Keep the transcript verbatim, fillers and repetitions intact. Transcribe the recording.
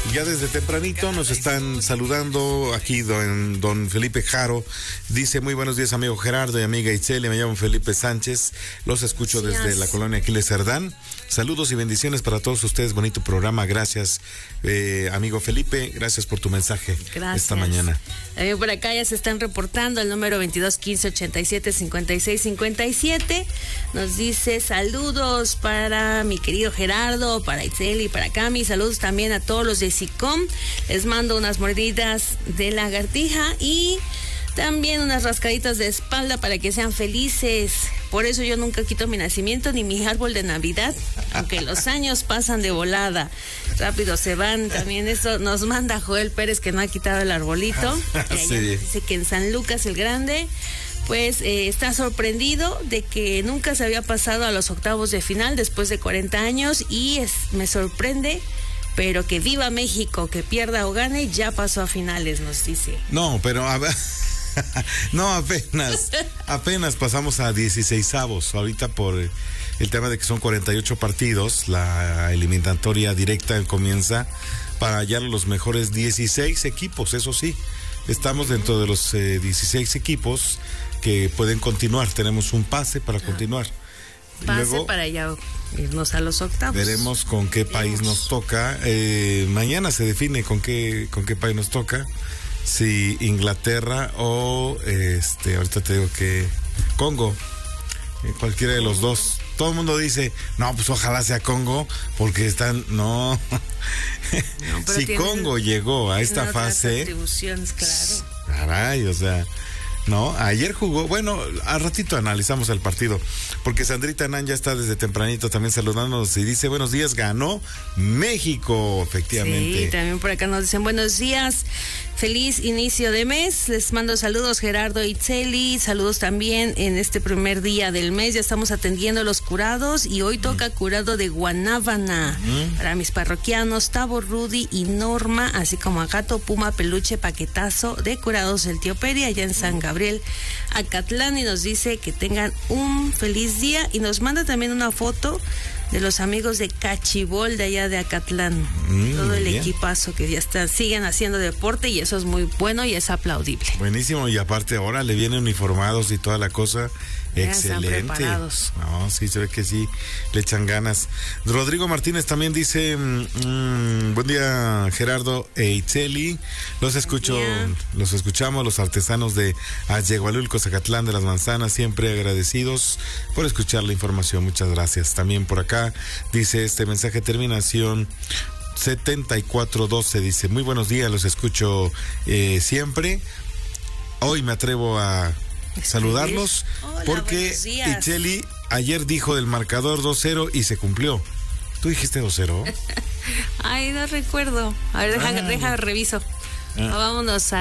Ya desde tempranito nos están saludando aquí don, don Felipe Jaro. Dice, muy buenos días, amigo Gerardo y amiga Itzel. Me llamo Felipe Sánchez. Los escucho sí, desde la colonia Aquiles Cerdán. Saludos y bendiciones para todos ustedes. Bonito programa. Gracias, eh, amigo Felipe. Gracias por tu mensaje. Gracias. Esta mañana. También por acá ya se están reportando el número veintidós quince ochenta y siete cincuenta y seis cincuenta y siete. Nos dice saludos para mi querido Gerardo, para Itzel y para Cami. Saludos también a todos los de SICOM. Les mando unas mordidas de lagartija y también unas rascaditas de espalda para que sean felices. Por eso yo nunca quito mi nacimiento ni mi árbol de Navidad, aunque los años pasan de volada, rápido se van. También eso nos manda Joel Pérez, que no ha quitado el arbolito. Sí. Dice que en San Lucas el Grande pues eh, está sorprendido de que nunca se había pasado a los octavos de final después de cuarenta años y es, me sorprende, pero que viva México, que pierda o gane, ya pasó a finales, nos dice. No, pero a ver, no, apenas, apenas pasamos a dieciseisavos, ahorita por el tema de que son cuarenta y ocho partidos, la eliminatoria directa comienza para hallar los mejores dieciséis equipos, eso sí, estamos dentro de los eh, dieciséis equipos que pueden continuar, tenemos un pase para continuar. Pase Luego, para ya irnos a los octavos. Veremos con qué país Veremos. nos toca. Eh, mañana se define con qué con qué país nos toca. Si Inglaterra o este, ahorita te digo que Congo, eh, cualquiera de los dos. Todo el mundo dice, no, pues ojalá sea Congo, porque están, no. no si tienen, Congo llegó a esta fase. Atribuciones, claro. Caray, o sea. No, ayer jugó, bueno, al ratito analizamos el partido, porque Sandrita Nan ya está desde tempranito también saludándonos y dice, buenos días, ganó México, efectivamente. Sí, también por acá nos dicen, buenos días, feliz inicio de mes, les mando saludos Gerardo y Itzeli, saludos también en este primer día del mes, ya estamos atendiendo a los curados y hoy toca mm. curado de Guanábana, mm. para mis parroquianos, Tavo, Rudy y Norma, así como a Gato, Puma, Peluche, Paquetazo de Curados el Tío Peri, allá en San Gabriel. Gabriel Acatlán, y nos dice que tengan un feliz día y nos manda también una foto de los amigos de Cachibol de allá de Acatlán, mm, todo el bien. Equipazo que ya están, siguen haciendo deporte y eso es muy bueno y es aplaudible. Buenísimo, y aparte ahora le vienen uniformados y toda la cosa. Ya excelente. Están preparados. No, sí, se ve que sí, le echan ganas. Rodrigo Martínez también dice, mmm, buen día Gerardo e Itzeli, los escucho, los escuchamos, los artesanos de Ayegualulco, Zacatlán de las Manzanas, siempre agradecidos por escuchar la información, muchas gracias. También por acá dice este mensaje, terminación setenta y cuatro doce, dice, muy buenos días, los escucho eh, siempre, hoy me atrevo a saludarlos. Hola, porque Itzeli ayer dijo del marcador dos cero y se cumplió. ¿Tú dijiste dos cero? Ay, no recuerdo. A ver, deja, ah, deja reviso. Ah. Vámonos a